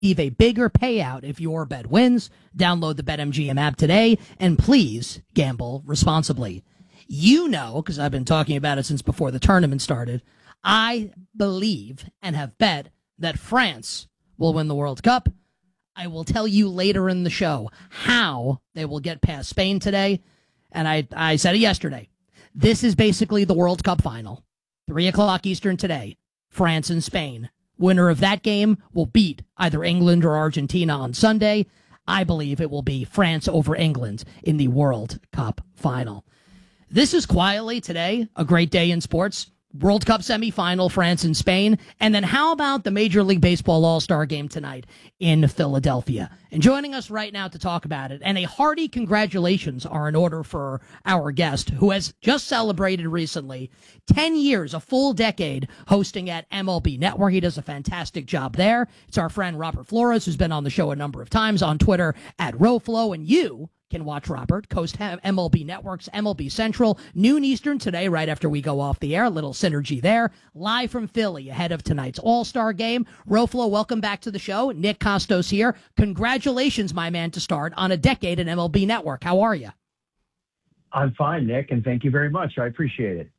a bigger payout if your bet wins. Download the BetMGM app today, and please gamble responsibly. You know, because I've been talking about it since before the tournament started, I believe and have bet that France will win the World Cup. I will tell you later in the show how they will get past Spain today. And I said it yesterday. This is basically the World Cup final. 3 o'clock Eastern today, France and Spain. Winner of that game will beat either England or Argentina on Sunday. I believe it will be France over England in the World Cup final. This is quietly today a great day in sports. World Cup semifinal, France and Spain. And then how about the Major League Baseball All-Star game tonight in Philadelphia? And joining us right now to talk about it, and a hearty congratulations are in order for our guest, who has just celebrated recently 10 years, a full decade, hosting at MLB Network. He does a fantastic job there. It's our friend Robert Flores, who's been on the show a number of times on Twitter at RoFlo, and you can watch Robert coast MLB Network's MLB Central, noon Eastern today, right after we go off the air. A little synergy there. Live from Philly ahead of tonight's All-Star game. RoFlo, welcome back to the show. Nick Kostos here. Congratulations, my man, to start on a decade at MLB Network. How are you? I'm fine, Nick, and thank you very much. I appreciate it.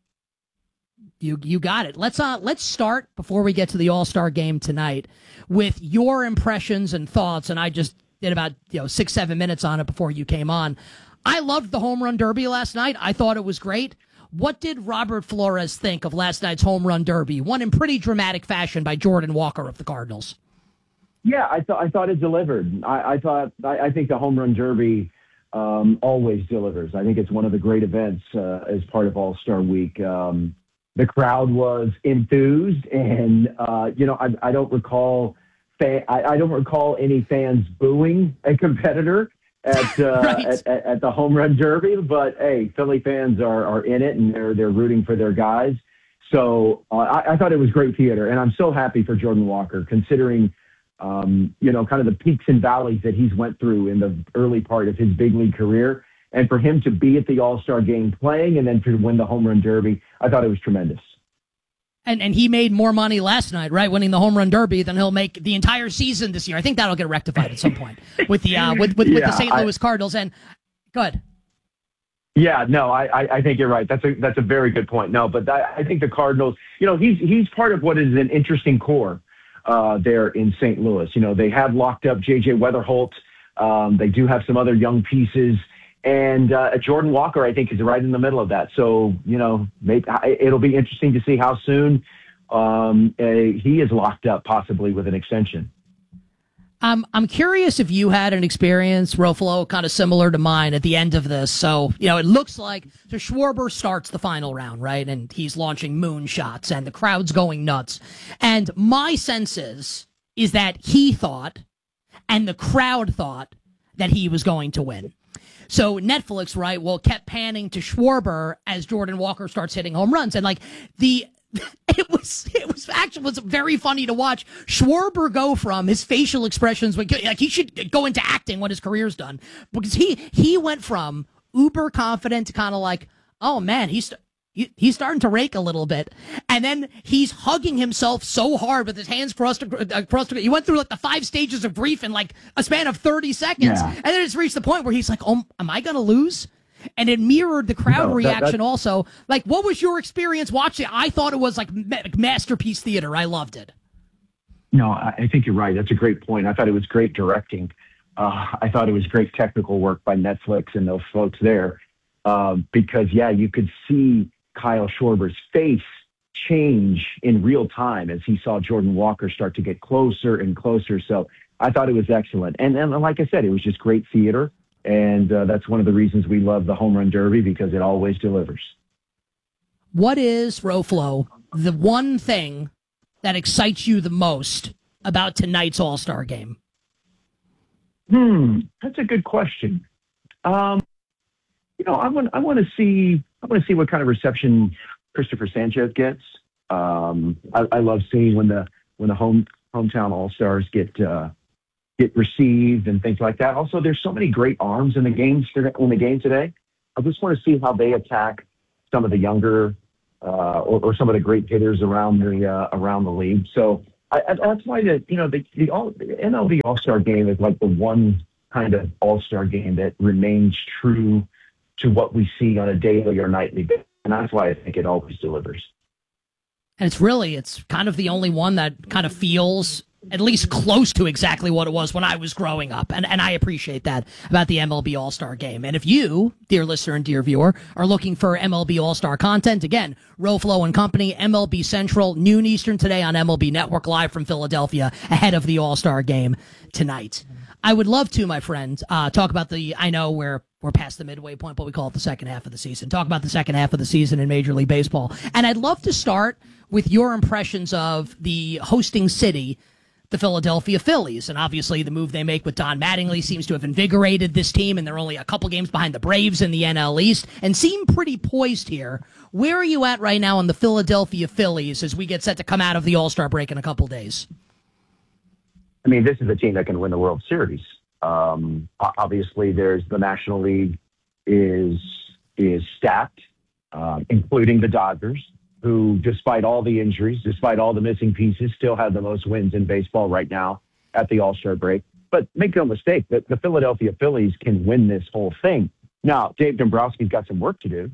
You got it. Let's start before we get to the All-Star game tonight with your impressions and thoughts. And I just did about 6-7 minutes on it before you came on. I loved the home run derby last night. I thought it was great. What did Robert Flores think of last night's home run derby, won in pretty dramatic fashion by Jordan Walker of the Cardinals? Yeah, I thought it delivered. I think the home run derby always delivers. I think it's one of the great events as part of All-Star Week. The crowd was enthused, and I don't recall. I don't recall any fans booing a competitor at right. at the home run derby, but hey, Philly fans are in it and they're rooting for their guys. So I thought it was great theater, and I'm so happy for Jordan Walker, considering kind of the peaks and valleys that he's went through in the early part of his big league career, and for him to be at the All-Star game playing and then to win the home run derby, I thought it was tremendous. And he made more money last night, right, winning the home run derby than he'll make the entire season this year. I think that'll get rectified at some point with the with the St. Louis Cardinals. And go ahead. Yeah, no, I think you're right. That's a very good point. No, but I think the Cardinals, he's part of what is an interesting core there in St. Louis. They have locked up J.J. Weatherholt. They do have some other young pieces. And Jordan Walker, I think, is right in the middle of that. So, maybe it'll be interesting to see how soon he is locked up, possibly with an extension. I'm curious if you had an experience, RoFlo, kind of similar to mine at the end of this. So, it looks like Schwarber starts the final round, right? And he's launching moonshots and the crowd's going nuts. And my sense is that he thought and the crowd thought that he was going to win. So Netflix, right, kept panning to Schwarber as Jordan Walker starts hitting home runs. And it was very funny to watch Schwarber go from his facial expressions, like he should go into acting when his career's done, because he went from uber confident to kind of like, oh man, he's starting to rake a little bit. And then he's hugging himself so hard with his hands crossed. He went through the 5 stages of grief in a span of 30 seconds. Yeah. And then it's reached the point where he's like, oh, am I going to lose? And it mirrored the crowd reaction also. What was your experience watching? I thought it was masterpiece theater. I loved it. No, I think you're right. That's a great point. I thought it was great directing. I thought it was great technical work by Netflix and those folks there. Because, you could see Kyle Schwarber's face change in real time as he saw Jordan Walker start to get closer and closer. So I thought it was excellent. And like I said, it was just great theater. And that's one of the reasons we love the home run derby, because it always delivers. What is, RoFlo, the one thing that excites you the most about tonight's All-Star game? That's a good question. I want to see what kind of reception Christopher Sanchez gets. I love seeing when the hometown All-Stars get received and things like that. Also, there's so many great arms in the game today. I just want to see how they attack some of the younger or some of the great hitters around the league. So That's why the MLB All Star Game is like the one kind of All Star game that remains true to what we see on a daily or nightly basis, and that's why I think it always delivers. And it's kind of the only one that kind of feels at least close to exactly what it was when I was growing up. And I appreciate that about the MLB All-Star Game. And if you, dear listener and dear viewer, are looking for MLB All-Star content, again, Roflo and Company, MLB Central, noon Eastern today on MLB Network, live from Philadelphia ahead of the All-Star Game tonight. I would love to, my friend, talk about I know we're past the midway point, but we call it the second half of the season. Talk about the second half of the season in Major League Baseball. And I'd love to start with your impressions of the hosting city, the Philadelphia Phillies. And obviously the move they make with Don Mattingly seems to have invigorated this team, and they're only a couple games behind the Braves in the NL East and seem pretty poised here. Where are you at right now on the Philadelphia Phillies as we get set to come out of the All-Star break in a couple days? I mean, this is a team that can win the World Series. Obviously, there's the National League is stacked, including the Dodgers, who, despite all the injuries, despite all the missing pieces, still have the most wins in baseball right now at the All-Star break. But make no mistake, the Philadelphia Phillies can win this whole thing. Now, Dave Dombrowski's got some work to do.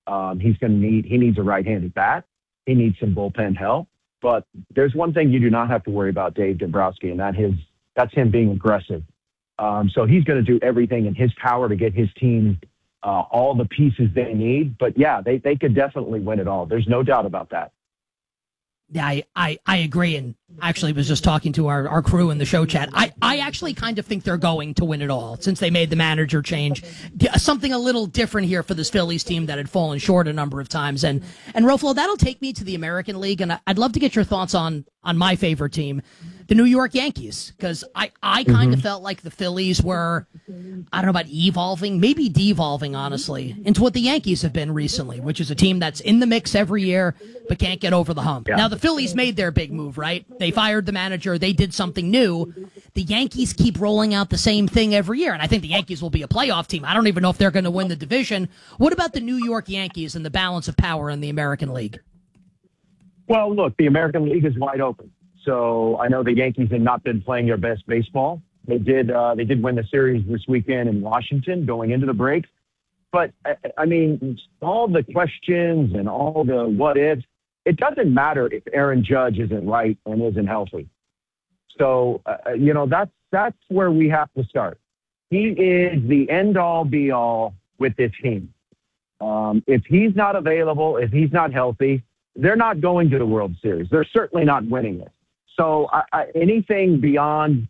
He needs a right-handed bat. He needs some bullpen help. But there's one thing you do not have to worry about Dave Dombrowski, and that's him being aggressive. So he's going to do everything in his power to get his team all the pieces they need. But, yeah, they could definitely win it all. There's no doubt about that. Yeah, I agree, and actually was just talking to our crew in the show chat. I actually kind of think they're going to win it all since they made the manager change. Something a little different here for this Phillies team that had fallen short a number of times. And Roflo, that'll take me to the American League, and I'd love to get your thoughts on my favorite team, the New York Yankees, because I kind of felt like the Phillies were, I don't know about evolving, maybe devolving, honestly, into what the Yankees have been recently, which is a team that's in the mix every year but can't get over the hump. Yeah. Now, the Phillies made their big move, right? They fired the manager. They did something new. The Yankees keep rolling out the same thing every year, and I think the Yankees will be a playoff team. I don't even know if they're going to win the division. What about the New York Yankees and the balance of power in the American League? Well, look, the American League is wide open. So I know the Yankees have not been playing their best baseball. They did win the series this weekend in Washington going into the break. But, I mean, all the questions and all the what ifs, it doesn't matter if Aaron Judge isn't right and isn't healthy. So, that's where we have to start. He is the end-all, be-all with this team. If he's not available, if he's not healthy, they're not going to the World Series. They're certainly not winning it. So anything beyond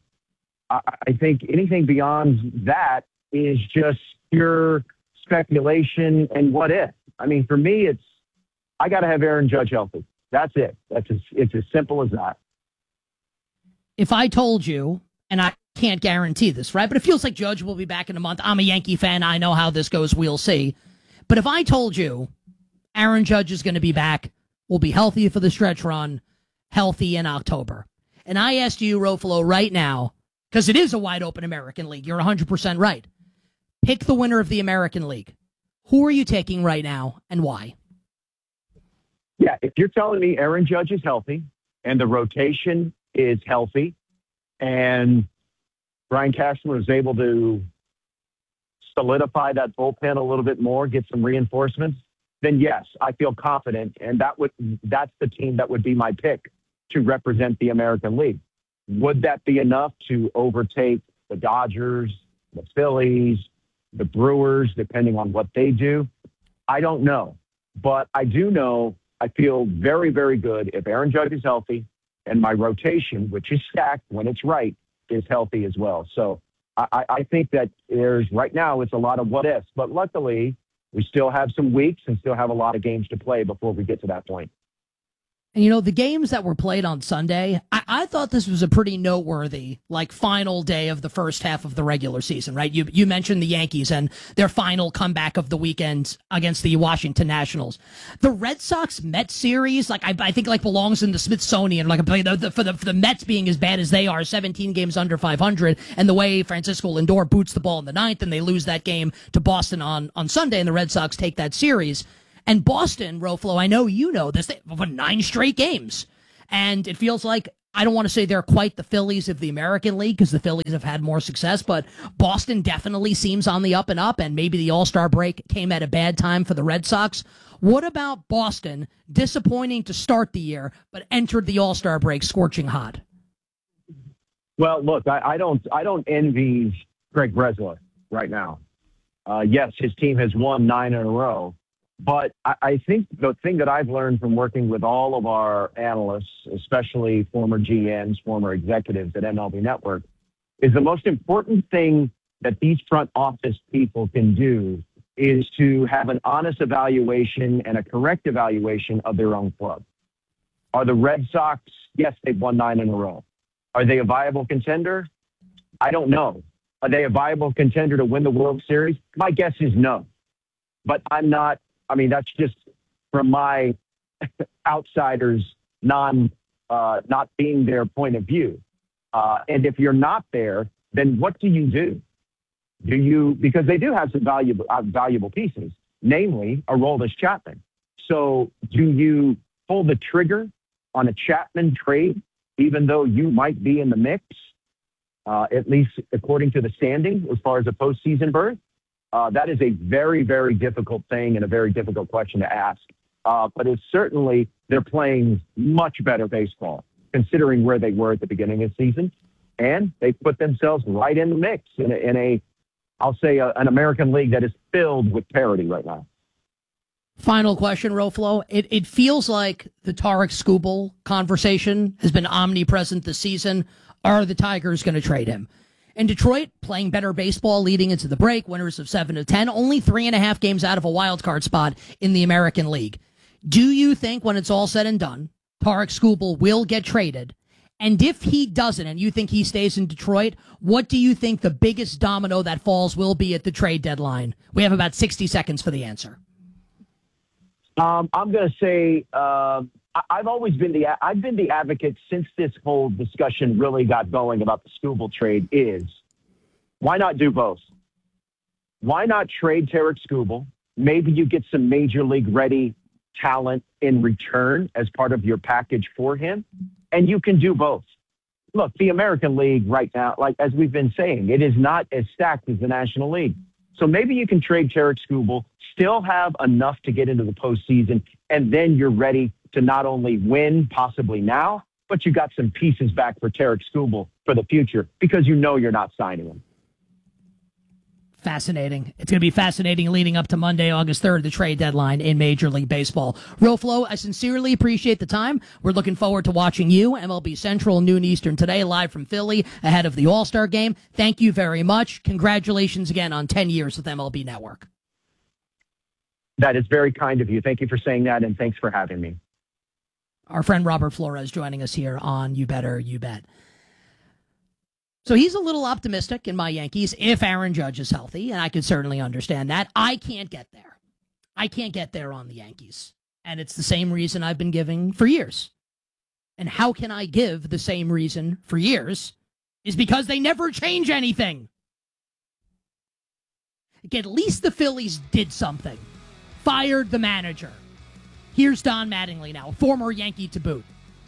that is just pure speculation and what if. I mean, for me, I got to have Aaron Judge healthy. That's it. It's as simple as that. If I told you, and I can't guarantee this, right? But it feels like Judge will be back in a month. I'm a Yankee fan. I know how this goes. We'll see. But if I told you Aaron Judge is going to be back, will be healthy for the stretch run, healthy in October. And I asked you, Roflo, right now, because it is a wide open American League. You're 100% right. Pick the winner of the American League. Who are you taking right now and why? Yeah, if you're telling me Aaron Judge is healthy and the rotation is healthy and Brian Cashman is able to solidify that bullpen a little bit more, get some reinforcements, then yes, I feel confident, and that's the team that would be my pick to represent the American League. Would that be enough to overtake the Dodgers, the Phillies, the Brewers, depending on what they do? I don't know. But I do know I feel very, very good if Aaron Judge is healthy and my rotation, which is stacked when it's right, is healthy as well. So I think that right now it's a lot of what ifs, but luckily we still have some weeks and still have a lot of games to play before we get to that point. And, the games that were played on Sunday, I thought this was a pretty noteworthy, final day of the first half of the regular season, right? You mentioned the Yankees and their final comeback of the weekend against the Washington Nationals. The Red Sox-Mets series, I think belongs in the Smithsonian, for the Mets being as bad as they are, 17 games under 500, and the way Francisco Lindor boots the ball in the ninth, and they lose that game to Boston on Sunday, and the Red Sox take that series. And Boston, Roflo, I know you know this, they won 9 straight games. And it feels like I don't want to say they're quite the Phillies of the American League because the Phillies have had more success, but Boston definitely seems on the up and up, and maybe the All-Star break came at a bad time for the Red Sox. What about Boston? Disappointing to start the year, but entered the All-Star break scorching hot. Well, look, I don't envy Greg Breslow right now. Yes, his team has won 9 in a row. But I think the thing that I've learned from working with all of our analysts, especially former GMs, former executives at MLB Network, is the most important thing that these front office people can do is to have an honest evaluation and a correct evaluation of their own club. Are the Red Sox, yes, they've won 9 in a row. Are they a viable contender? I don't know. Are they a viable contender to win the World Series? My guess is no. But that's just from my outsiders not being their point of view. And if you're not there, then what do you do? Because they do have some valuable pieces, namely Aroldis Chapman. So do you pull the trigger on a Chapman trade, even though you might be in the mix, at least according to the standing as far as a postseason berth? That is a very, very difficult thing and a very difficult question to ask. But it's certainly, they're playing much better baseball considering where they were at the beginning of the season. And they put themselves right in the mix in I'll say an American League that is filled with parity right now. Final question, Roflo. It feels like the Tarik Skubal conversation has been omnipresent this season. Are the Tigers going to trade him? In Detroit, playing better baseball leading into the break, winners of 7 of 10, only 3.5 games out of a wild card spot in the American League. Do you think when it's all said and done, Tarik Skubal will get traded? And if he doesn't, and you think he stays in Detroit, what do you think the biggest domino that falls will be at the trade deadline? We have about 60 seconds for the answer. I'm going to say I've always been the advocate since this whole discussion really got going about the Skubal trade is why not do both? Why not trade Tarik Skubal? Maybe you get some major league ready talent in return as part of your package for him, and you can do both. Look, the American League right now, like as we've been saying, it is not as stacked as the National League. So maybe you can trade Tarik Skubal, still have enough to get into the postseason, and then you're ready to not only win possibly now, but you got some pieces back for Tarik Skubal for the future because you know you're not signing him. Fascinating. It's going to be fascinating leading up to Monday, August 3rd, the trade deadline in Major League Baseball. Roflo, I sincerely appreciate the time. We're looking forward to watching you, MLB Central, noon Eastern today, live from Philly, ahead of the All-Star game. Thank you very much. Congratulations again on 10 years with MLB Network. That is very kind of you. Thank you for saying that, and thanks for having me. Our friend Robert Flores joining us here on You Better, You Bet. So he's a little optimistic in my Yankees if Aaron Judge is healthy, and I could certainly understand that. I can't get there. I can't get there on the Yankees. And it's the same reason I've been giving for years. And how can I give the same reason for years? Is because they never change anything. At least the Phillies did something. Fired the manager. Here's Don Mattingly now, former Yankee to boot.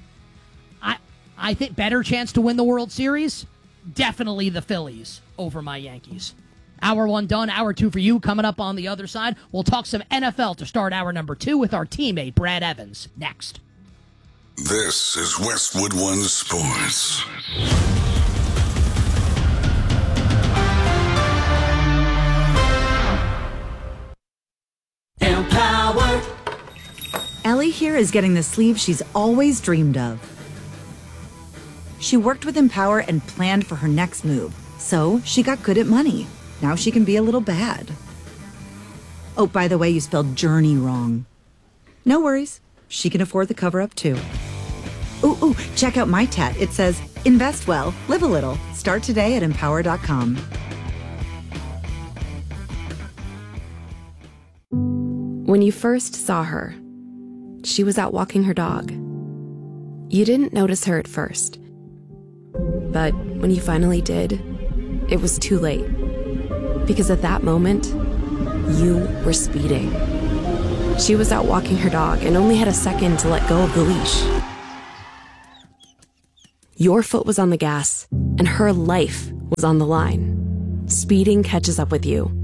I think better chance to win the World Series? Definitely the Phillies over my Yankees. Hour 1 done, hour 2 for you. Coming up on the other side, we'll talk some NFL to start hour number 2 with our teammate Brad Evans next. This is Westwood One Sports. Empowered. Ellie here is getting the sleeve she's always dreamed of. She worked with Empower and planned for her next move, so she got good at money. Now she can be a little bad. Oh, by the way, you spelled journey wrong. No worries. She can afford the cover-up, too. Ooh, check out my tat. It says, invest well, live a little. Start today at empower.com. When you first saw her, she was out walking her dog. You didn't notice her at first. But when you finally did, it was too late. Because at that moment, you were speeding. She was out walking her dog and only had a second to let go of the leash. Your foot was on the gas, and her life was on the line. Speeding catches up with you.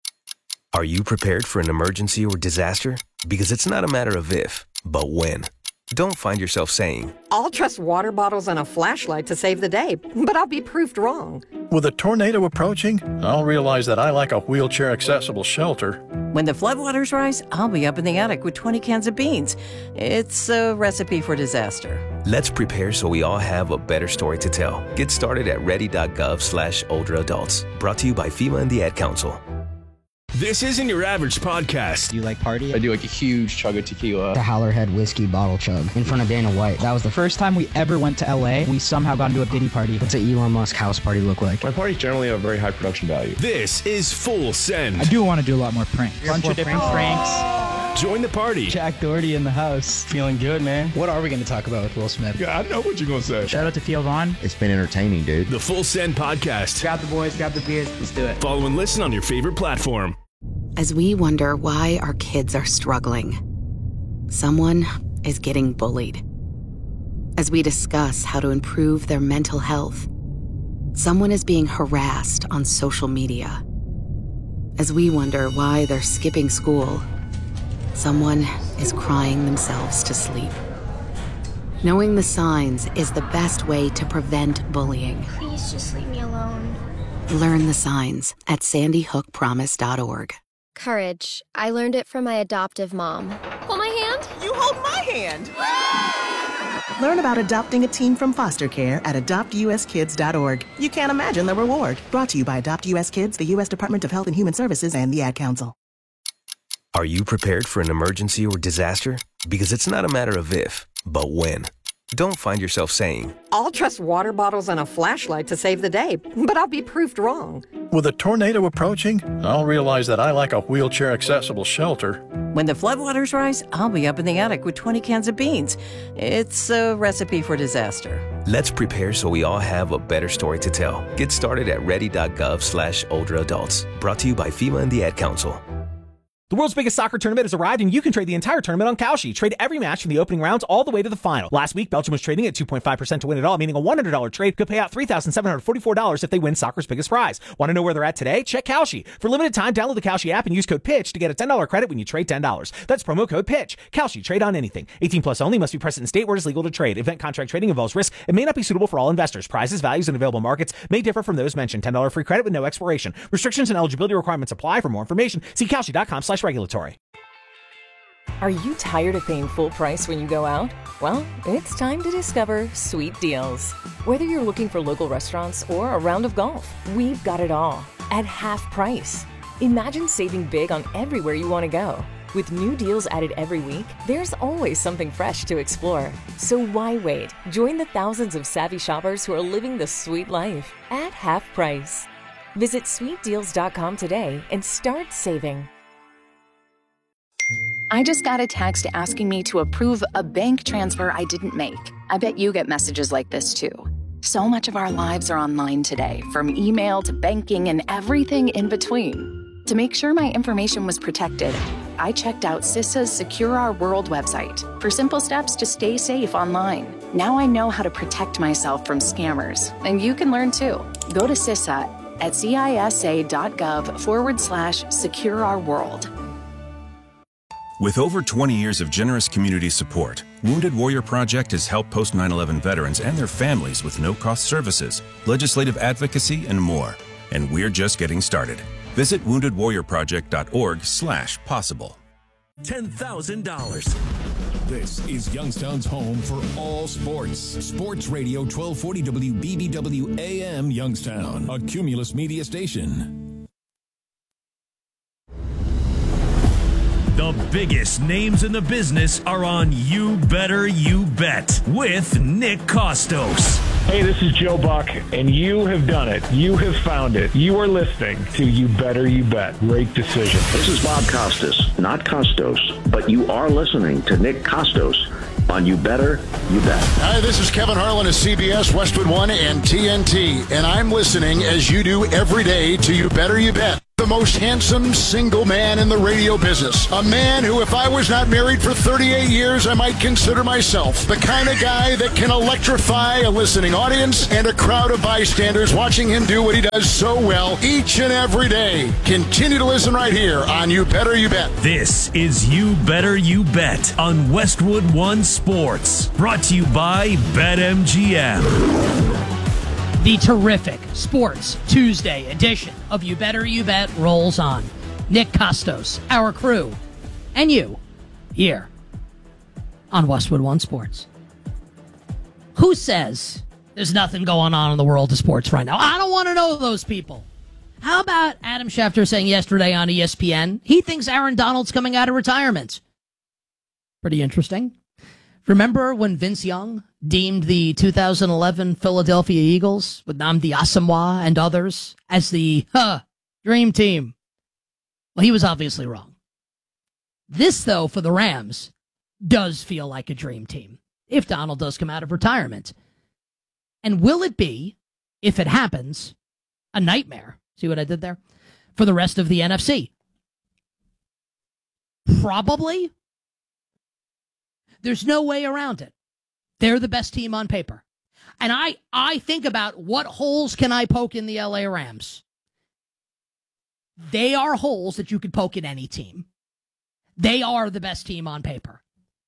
Are you prepared for an emergency or disaster? Because it's not a matter of if, but when. Don't find yourself saying, I'll trust water bottles and a flashlight to save the day, but I'll be proved wrong. With a tornado approaching, I'll realize that I lack a wheelchair-accessible shelter. When the floodwaters rise, I'll be up in the attic with 20 cans of beans. It's a recipe for disaster. let's prepare so we all have a better story to tell. Get started at ready.gov/older adults. Brought to you by FEMA and the Ad Council. This isn't your average podcast. Do you like party? I do like a huge chug of tequila. The Howlerhead whiskey bottle chug in front of Dana White. That was the first time we ever went to LA. We somehow got into a Diddy party. What's an Elon Musk house party look like? My parties generally have very high production value. This is Full Send. I do want to do a lot more pranks. A bunch of different pranks. Join the party. Jack Doherty in the house. Feeling good, man. What are we going to talk about with Will Smith? Yeah, I know what you're going to say. Shout out to Theo Vaughn. It's been entertaining, dude. The Full Send podcast. Grab the boys, grab the beers. Let's do it. Follow and listen on your favorite platform. As we wonder why our kids are struggling, someone is getting bullied. As we discuss how to improve their mental health, someone is being harassed on social media. As we wonder why they're skipping school, someone is crying themselves to sleep. Knowing the signs is the best way to prevent bullying. Please just leave me alone. Learn the signs at sandyhookpromise.org. Courage. I learned it from my adoptive mom. Hold my hand. You hold my hand. Learn about adopting a teen from foster care at adoptuskids.org. You can't imagine the reward. Brought to you by Adopt US Kids, the U.S. Department of Health and Human Services, and the Ad Council. Are you prepared for an emergency or disaster? Because it's not a matter of if, but when. Don't find yourself saying, I'll trust water bottles and a flashlight to save the day, but I'll be proved wrong. With a tornado approaching, I'll realize that I lack a wheelchair-accessible shelter. When the floodwaters rise, I'll be up in the attic with 20 cans of beans. It's a recipe for disaster. let's prepare so we all have a better story to tell. Get started at ready.gov/older adults. Brought to you by FEMA and the Ad Council. The world's biggest soccer tournament has arrived, and you can trade the entire tournament on Kalshi. Trade every match from the opening rounds all the way to the final. Last week, Belgium was trading at 2.5% to win it all, meaning a $100 trade could pay out $3,744 if they win soccer's biggest prize. Want to know where they're at today? Check Kalshi. For limited time, download the Kalshi app and use code PITCH to get a $10 credit when you trade $10. That's promo code PITCH. Kalshi. Trade on anything. 18 plus only. Must be present in state where it is legal to trade. Event contract trading involves risk and may not be suitable for all investors. Prizes, values, and available markets may differ from those mentioned. $10 free credit with no expiration. Restrictions and eligibility requirements apply. For more information, see Kalshi.com/regulatory. Are you tired of paying full price when you go out? Well, it's time to discover Sweet Deals. Whether you're looking for local restaurants or a round of golf, we've got it all at half price. Imagine saving big on everywhere you want to go. With new deals added every week, there's always something fresh to explore. So why wait? Join the thousands of savvy shoppers who are living the sweet life at half price. Visit sweetdeals.com today and start saving. I just got a text asking me to approve a bank transfer I didn't make. I bet you get messages like this too. So much of our lives are online today, from email to banking and everything in between. To make sure my information was protected, I checked out CISA's Secure Our World website for simple steps to stay safe online. Now I know how to protect myself from scammers, and you can learn too. Go to CISA at cisa.gov/Secure Our World. With over 20 years of generous community support, Wounded Warrior Project has helped post 9/11 veterans and their families with no-cost services, legislative advocacy, and more. And we're just getting started. Visit woundedwarriorproject.org/possible. $10,000. This is Youngstown's home for all sports. Sports Radio 1240 WBBW AM Youngstown, a Cumulus media station. The biggest names in the business are on You Better You Bet with Nick Costos. Hey, this is Joe Buck, and you have done it. You have found it. You are listening to You Better You Bet. Great decision. This is Bob Costas, not Costos, but you are listening to Nick Costos on You Better You Bet. Hi, this is Kevin Harlan of CBS, Westwood One, and TNT, and I'm listening as you do every day to You Better You Bet. the most handsome single man in the radio business. A man who, if I was not married for 38 years, I might consider myself the kind of guy that can electrify a listening audience and a crowd of bystanders watching him do what he does so well each and every day. Continue to listen right here on You Better You Bet. This is You Better You Bet on Westwood One Sports. Brought to you by BetMGM. The terrific Sports Tuesday edition of You Better You Bet rolls on. Nick Costos, our crew, and you here on Westwood One Sports. Who says there's nothing going on in the world of sports right now? I don't want to know those people. How about Adam Schefter saying yesterday on ESPN he thinks Aaron Donald's coming out of retirement? Pretty interesting. Remember when Vince Young deemed the 2011 Philadelphia Eagles with Nnamdi Asomugha and others as the dream team? Well, he was obviously wrong. This, though, for the Rams, does feel like a dream team if Donald does come out of retirement. And will it be, if it happens, a nightmare? See what I did there? For the rest of the NFC? Probably. There's no way around it. They're the best team on paper. And I think about what holes can I poke in the LA Rams. They are holes that you could poke in any team. They are the best team on paper.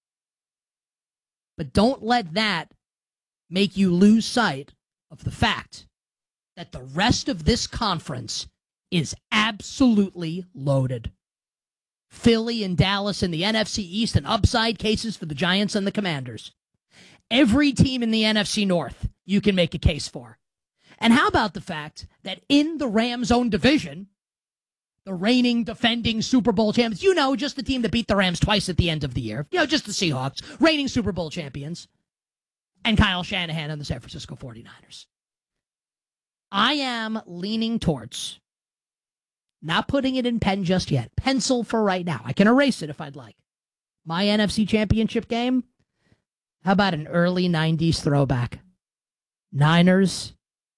But don't let that make you lose sight of the fact that the rest of this conference is absolutely loaded. Philly and Dallas in the NFC East and upside cases for the Giants and the Commanders. Every team in the NFC North you can make a case for. And how about the fact that in the Rams' own division, the reigning, defending Super Bowl champions, just the team that beat the Rams twice at the end of the year, just the Seahawks, reigning Super Bowl champions, and Kyle Shanahan and the San Francisco 49ers. I am leaning towards, not putting it in pen just yet, pencil for right now. I can erase it if I'd like. My NFC Championship game, how about an early 90s throwback? Niners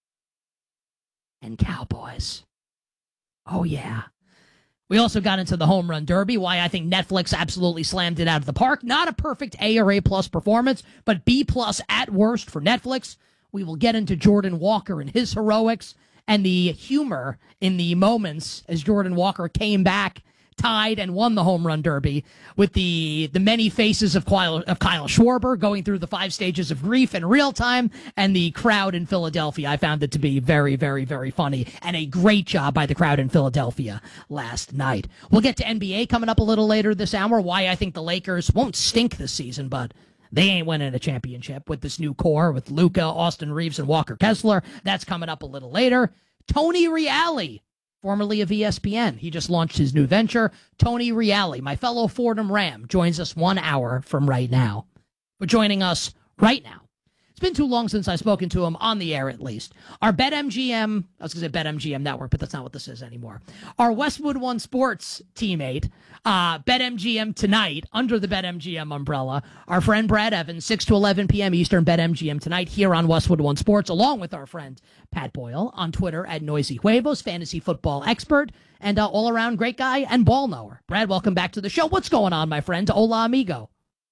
and Cowboys. Oh, yeah. We also got into the home run derby, why I think Netflix absolutely slammed it out of the park. Not a perfect A or A plus performance, but B plus at worst for Netflix. We will get into Jordan Walker and his heroics and the humor in the moments as Jordan Walker came back, tied, and won the home run derby with the many faces of Kyle Schwarber going through the 5 stages of grief in real time, and the crowd in Philadelphia. I found it to be very, very, very funny, and a great job by the crowd in Philadelphia last night. We'll get to NBA coming up a little later this hour, why I think the Lakers won't stink this season, but they ain't winning a championship with this new core with Luka, Austin Reeves, and Walker Kessler. That's coming up a little later. Tony Reali, formerly of ESPN. He just launched his new venture. Tony Reali, my fellow Fordham Ram, joins us 1 hour from right now. For joining us right now. It's been too long since I've spoken to him on the air, at least. Our BetMGM, I was going to say BetMGM Network, but that's not what this is anymore. Our Westwood One Sports teammate, BetMGM Tonight, under the BetMGM umbrella. Our friend Brad Evans, 6 to 11 p.m. Eastern, BetMGM Tonight, here on Westwood One Sports, along with our friend Pat Boyle on Twitter at Noisy Huevos, fantasy football expert, and all-around great guy and ball knower. Brad, welcome back to the show. What's going on, my friend? Hola, amigo.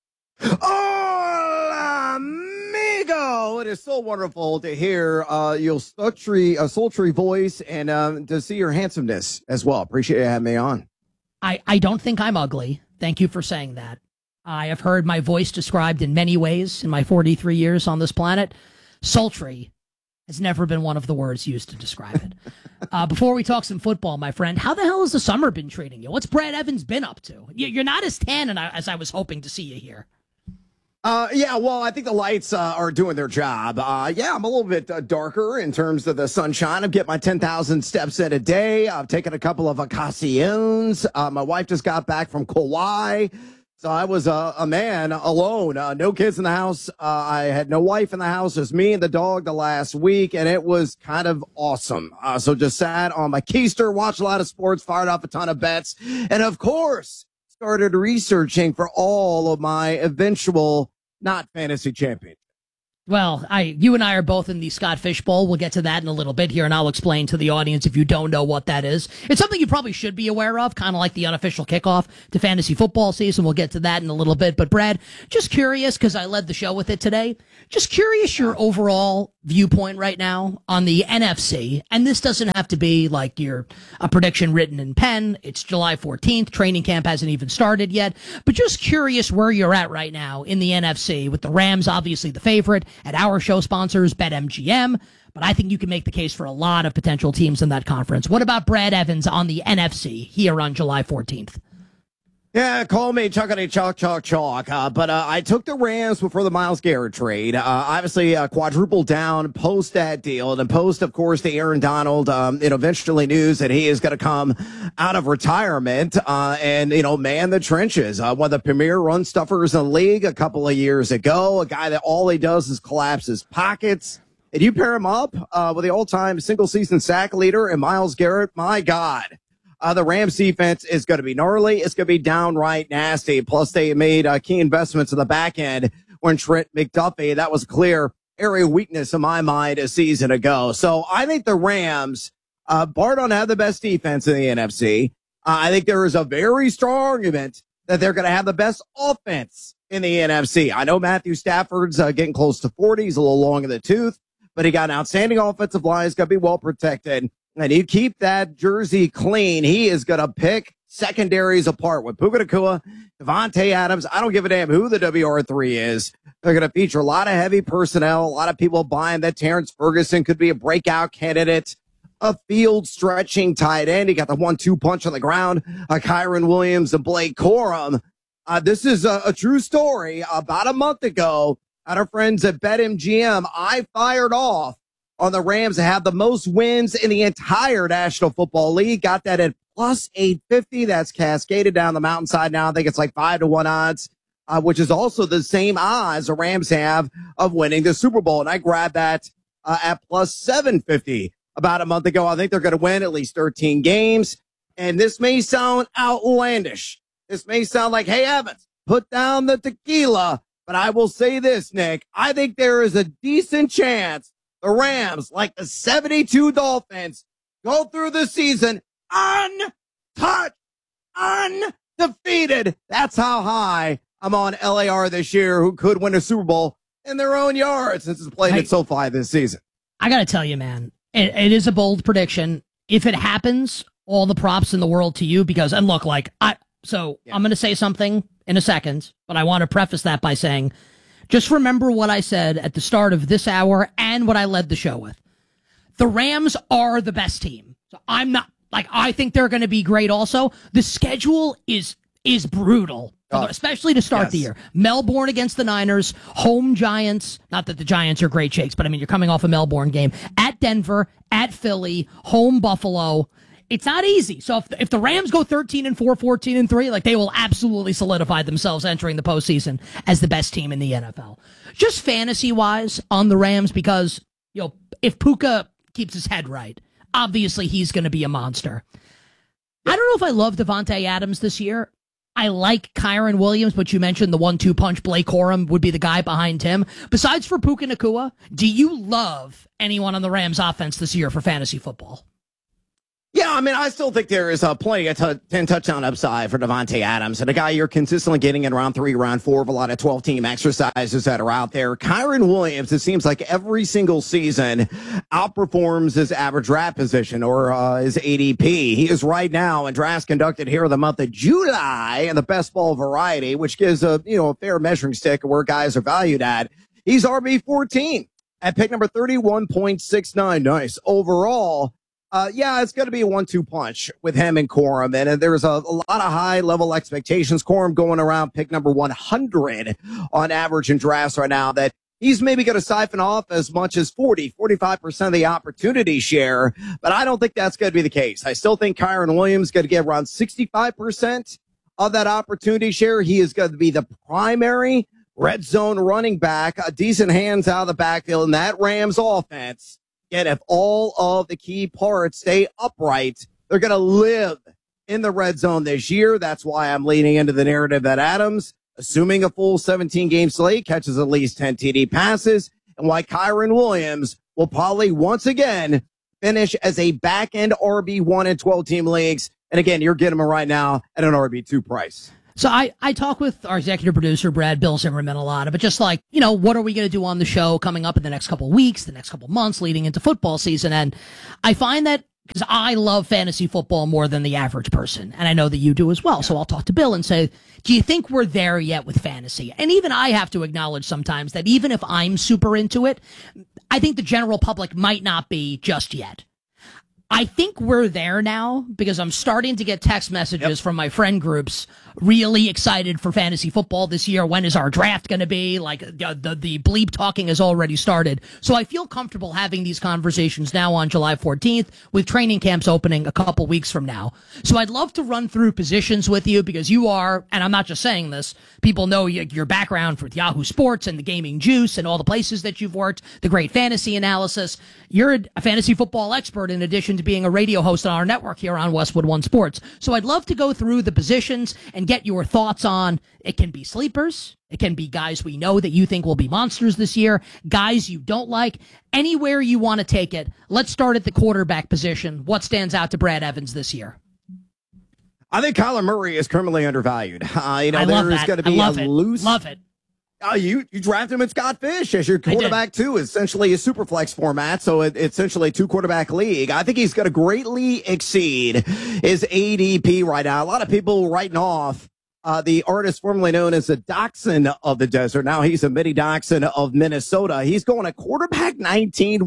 Hola, amigo. It is so wonderful to hear your sultry voice and to see your handsomeness as well. Appreciate you having me on. I don't think I'm ugly. Thank you for saying that. I have heard my voice described in many ways in my 43 years on this planet. Sultry has never been one of the words used to describe it. Before we talk some football, my friend, how the hell has the summer been treating you? What's Brad Evans been up to? You're not as tan as I was hoping to see you here. Yeah, well, I think the lights are doing their job. Yeah, I'm a little bit darker in terms of the sunshine. I'm getting my 10,000 steps in a day. I've taken a couple of vacaciones. My wife just got back from Kauai. So I was a man alone, no kids in the house. I had no wife in the house, just me and the dog the last week, and it was kind of awesome. So just sat on my keister, watched a lot of sports, fired off a ton of bets, and of course, started researching for all of my eventual not fantasy champion. Well, you and I are both in the Scott Fish Bowl. We'll get to that in a little bit here, and I'll explain to the audience if you don't know what that is. It's something you probably should be aware of, kind of like the unofficial kickoff to fantasy football season. We'll get to that in a little bit. But, Brad, just curious, because I led the show with it today, just curious your overall viewpoint right now on the NFC. And this doesn't have to be like a prediction written in pen. It's July 14th. Training camp hasn't even started yet. But just curious where you're at right now in the NFC, with the Rams obviously the favorite. At our show sponsors, BetMGM, but I think you can make the case for a lot of potential teams in that conference. What about Brad Evans on the NFC here on July 14th? Yeah, call me Chuckity Chalk. But I took the Rams before the Myles Garrett trade. Obviously, quadrupled down post that deal, and then post, of course, the Aaron Donald, eventually news that he is going to come out of retirement and man the trenches. One of the premier run stuffers in the league a couple of years ago, a guy that all he does is collapse his pockets. And you pair him up with the all-time single-season sack leader and Myles Garrett, my God. The Rams defense is going to be gnarly. It's going to be downright nasty. Plus, they made key investments in the back end when Trent McDuffie. That was a clear area of weakness in my mind a season ago. So I think the Rams, bar don't have the best defense in the NFC. I think there is a very strong argument that they're going to have the best offense in the NFC. I know Matthew Stafford's getting close to 40. He's a little long in the tooth, but he got an outstanding offensive line. He's going to be well protected. And you keep that jersey clean, he is going to pick secondaries apart with Puka Nacua, Devontae Adams. I don't give a damn who the WR3 is. They're going to feature a lot of heavy personnel, a lot of people buying that Terrence Ferguson could be a breakout candidate, a field-stretching tight end. He got the 1-2 punch on the ground, Kyron Williams and Blake Corum. This is a true story. About a month ago, at our friends at BetMGM, I fired off on the Rams to have the most wins in the entire National Football League. Got that at plus 850. That's cascaded down the mountainside now. I think it's like 5-1 odds, which is also the same odds the Rams have of winning the Super Bowl. And I grabbed that at plus 750 about a month ago. I think they're going to win at least 13 games. And this may sound outlandish. This may sound like, hey, Evans, put down the tequila. But I will say this, Nick. I think there is a decent chance the Rams, like the 72 Dolphins, go through the season untouched, undefeated. That's how high I'm on LAR this year, who could win a Super Bowl in their own yard since it's played at SoFi this season. I got to tell you, man, it is a bold prediction. If it happens, all the props in the world to you, because, and look, I'm going to say something in a second, but I want to preface that by saying, just remember what I said at the start of this hour and what I led the show with. The Rams are the best team. So I think they're going to be great also. The schedule is brutal, especially to start the year. Melbourne against the Niners, home Giants. Not that the Giants are great shakes, but I mean, you're coming off a Melbourne game. At Denver, at Philly, home Buffalo. It's not easy. So if the Rams go 13-4, 14-3, they will absolutely solidify themselves entering the postseason as the best team in the NFL. Just fantasy-wise on the Rams, because if Puka keeps his head right, obviously he's going to be a monster. I don't know if I love Devontae Adams this year. I like Kyron Williams, but you mentioned the 1-2 punch. Blake Corum would be the guy behind him. Besides for Puka Nacua, do you love anyone on the Rams offense this year for fantasy football? Yeah, I mean, I still think there is plenty of 10-touchdown upside for Devontae Adams, and a guy you're consistently getting in round 3, round 4 of a lot of 12-team exercises that are out there. Kyron Williams, it seems like every single season outperforms his average draft position or his ADP. He is right now in drafts conducted here in the month of July in the best ball variety, which gives a fair measuring stick of where guys are valued at. He's RB14 at pick number 31.69. Nice. Overall, it's going to be a 1-2 punch with him and Corum. And there's a lot of high-level expectations. Corum going around pick number 100 on average in drafts right now, that he's maybe going to siphon off as much as 45% of the opportunity share. But I don't think that's going to be the case. I still think Kyron Williams is going to get around 65% of that opportunity share. He is going to be the primary red zone running back, decent hands out of the backfield in that Rams offense. And if all of the key parts stay upright, they're going to live in the red zone this year. That's why I'm leaning into the narrative that Adams, assuming a full 17-game slate, catches at least 10 TD passes. And and why Kyron Williams will probably once again finish as a back-end RB1 in 12-team leagues. And again, you're getting him right now at an RB2 price. So I talk with our executive producer, Brad Bill Zimmerman, a lot, but just like, what are we going to do on the show coming up in the next couple of weeks, the next couple of months leading into football season? And I find that because I love fantasy football more than the average person, and I know that you do as well. So I'll talk to Bill and say, do you think we're there yet with fantasy? And even I have to acknowledge sometimes that even if I'm super into it, I think the general public might not be just yet. I think we're there now because I'm starting to get text messages from my friend groups really excited for fantasy football this year. When is our draft going to be? Like the bleep talking has already started. So I feel comfortable having these conversations now on July 14th with training camps opening a couple weeks from now. So I'd love to run through positions with you because you are, and I'm not just saying this, people know your background with Yahoo Sports and the Gaming Juice and all the places that you've worked, the great fantasy analysis. You're a fantasy football expert in addition to being a radio host on our network here on Westwood One Sports. So I'd love to go through the positions and get your thoughts on, it can be sleepers, it can be guys we know that you think will be monsters this year, guys you don't like, anywhere you want to take it. Let's start at the quarterback position. What stands out to Brad Evans this year? I think Kyler Murray is criminally undervalued. I love that. Going to be I love a it. loose. Love it. You draft him at Scott Fish as your quarterback too, essentially a super flex format. So it's essentially a 2-quarterback league. I think he's going to greatly exceed his ADP right now. A lot of people writing off the artist formerly known as the Dachshund of the Desert. Now he's a mini Dachshund of Minnesota. He's going a quarterback 19,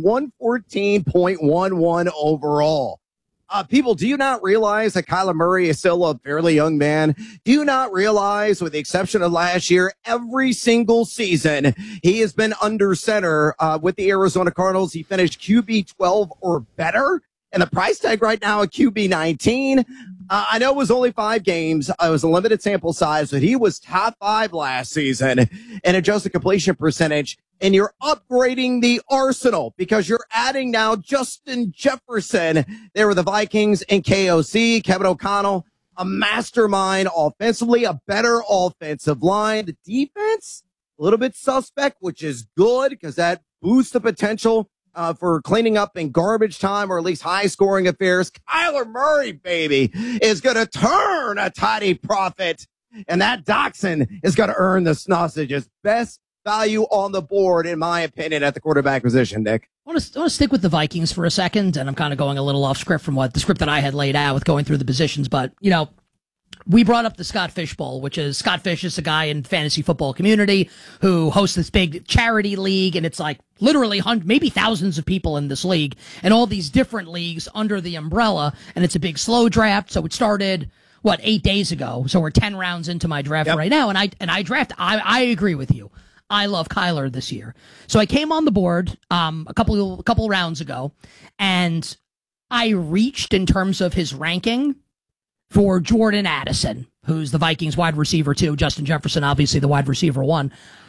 114.11 overall. People, do you not realize that Kyler Murray is still a fairly young man? Do you not realize, with the exception of last year, every single season he has been under center with the Arizona Cardinals? He finished QB 12 or better, and the price tag right now at QB 19. I know it was only 5 games. It was a limited sample size, but he was top 5 last season in adjusted completion percentage. And you're upgrading the arsenal because you're adding now Justin Jefferson. They were the Vikings and KOC, Kevin O'Connell, a mastermind offensively, a better offensive line. The defense, a little bit suspect, which is good because that boosts the potential for cleaning up in garbage time or at least high scoring affairs. Kyler Murray, baby, is going to turn a tidy profit. And that Dachshund is going to earn the sausages. Best value on the board, in my opinion, at the quarterback position, Nick. I want to stick with the Vikings for a second, and I'm kind of going a little off script from what the script that I had laid out with going through the positions. But, we brought up the Scott Fish Bowl, which is Scott Fish is a guy in fantasy football community who hosts this big charity league, and it's like literally hundreds, maybe thousands of people in this league, and all these different leagues under the umbrella, and it's a big slow draft. So it started 8 days ago. So we're 10 rounds into my draft right now, and I draft. I agree with you. I love Kyler this year. So I came on the board a couple rounds ago, and I reached in terms of his ranking for Jordan Addison, who's the Vikings wide receiver 2, Justin Jefferson, obviously the wide receiver 1.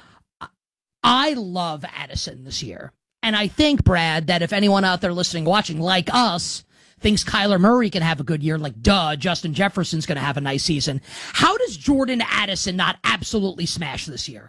I love Addison this year. And I think, Brad, that if anyone out there listening, watching, like us, thinks Kyler Murray can have a good year, Justin Jefferson's going to have a nice season. How does Jordan Addison not absolutely smash this year?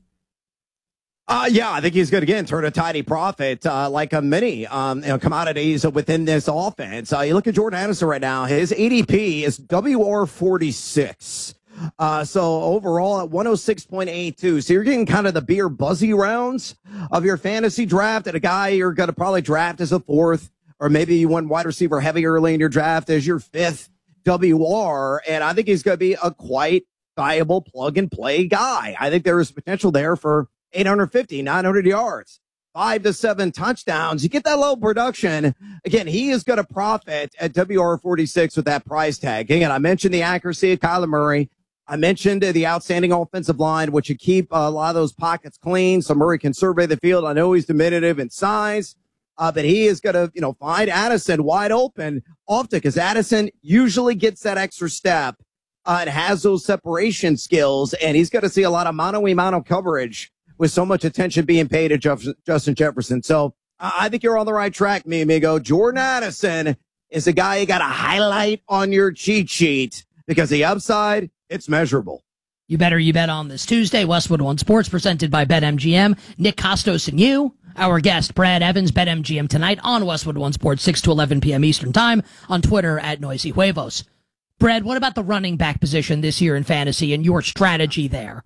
I think he's going to, again, turn a tidy profit like a many commodities within this offense. You look at Jordan Addison right now, his ADP is WR46. So overall at 106.82. So you're getting kind of the beer buzzy rounds of your fantasy draft, and a guy you're going to probably draft as a 4th, or maybe you went wide receiver heavy early in your draft as your 5th WR. And I think he's going to be a quite viable plug and play guy. I think there is potential there for 850, 900 yards, 5 to 7 touchdowns. You get that low production. Again, he is going to profit at WR46 with that price tag. Again, I mentioned the accuracy of Kyler Murray. I mentioned the outstanding offensive line, which you keep a lot of those pockets clean so Murray can survey the field. I know he's diminutive in size, but he is going to, find Addison wide open often because Addison usually gets that extra step and has those separation skills, and he's going to see a lot of mano-a-mano coverage with so much attention being paid to Justin Jefferson. So I think you're on the right track, mi amigo. Jordan Addison is a guy you got to highlight on your cheat sheet because the upside, it's measurable. You Bet on this Tuesday. Westwood One Sports presented by BetMGM. Nick Costos and you. Our guest, Brad Evans, BetMGM tonight on Westwood One Sports, 6 to 11 p.m. Eastern Time, on Twitter at Noisy Huevos. Brad, what about the running back position this year in fantasy and your strategy there?